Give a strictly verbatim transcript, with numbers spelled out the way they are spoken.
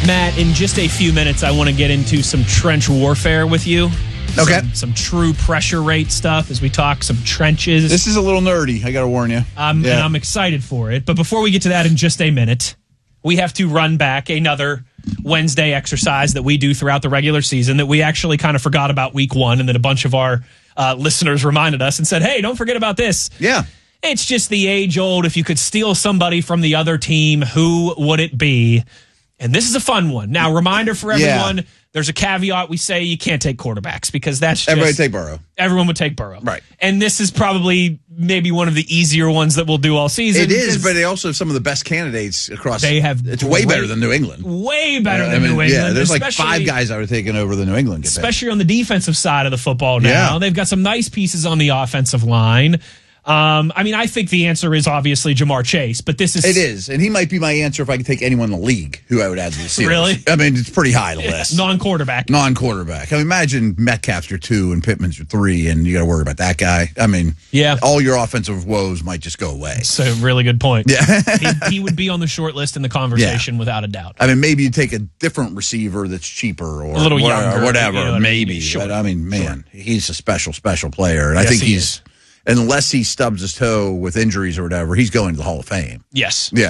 Matt, in just a few minutes, I want to get into some trench warfare with you. Okay. Some, some true pressure rate stuff as we talk some trenches. This is a little nerdy, I got to warn you. Um, yeah. And I'm excited for it. But before we get to that in just a minute, we have to run back another Wednesday exercise that we do throughout the regular season that we actually kind of forgot about week one, and then a bunch of our uh, listeners reminded us and said, hey, don't forget about this. Yeah. It's just the age-old, if you could steal somebody from the other team, who would it be? And this is a fun one. Now, reminder for everyone, yeah. There's a caveat. We say you can't take quarterbacks because that's just... Everybody take Burrow. Everyone would take Burrow. Right. And this is probably maybe one of the easier ones that we'll do all season. It is, but they also have some of the best candidates across... They have... It's way better than New England. Way better uh, than I mean, New England. Yeah, there's like five guys that are taking over the New England. Especially on the defensive side of the football now. Yeah. They've got some nice pieces on the offensive line. Um, I mean, I think the answer is obviously Jamar Chase, but this is... It is, and he might be my answer if I could take anyone in the league who I would add to the Steelers. Really? I mean, it's pretty high the list. Non-quarterback. Non-quarterback. I mean, imagine Metcalf's your two and Pittman's your three, and you got to worry about that guy. I mean, yeah, all your offensive woes might just go away. That's a really good point. Yeah. he, he would be on the short list in the conversation yeah. without a doubt. I mean, maybe you take a different receiver that's cheaper or a little whatever, younger, or whatever, you know, maybe. Sure. But I mean, man, sure. he's a special, special player, and yes, I think he he's... Is. Unless he stubs his toe with injuries or whatever, he's going to the Hall of Fame. Yes. Yeah.